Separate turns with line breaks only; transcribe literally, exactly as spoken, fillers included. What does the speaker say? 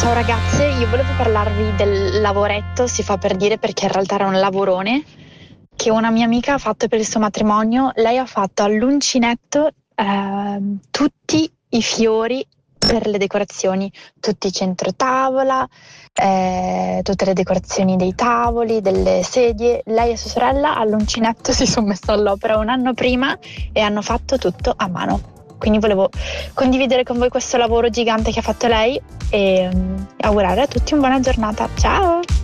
Ciao ragazze, io volevo parlarvi del lavoretto, si fa per dire perché in realtà era un lavorone, che una mia amica ha fatto per il suo matrimonio. Lei ha fatto all'uncinetto ehm, tutti i fiori per le decorazioni, tutti i centrotavola, eh, tutte le decorazioni dei tavoli, delle sedie. Lei e sua sorella all'uncinetto si sono messe all'opera un anno prima e hanno fatto tutto a mano. Quindi volevo condividere con voi questo lavoro gigante che ha fatto lei e um, augurare a tutti una buona giornata. Ciao!